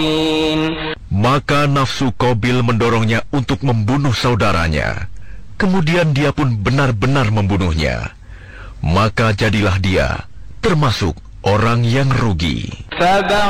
Maka nafsu Qabil mendorongnya untuk membunuh saudaranya. Kemudian dia pun benar-benar membunuhnya. Maka jadilah dia termasuk orang yang rugi.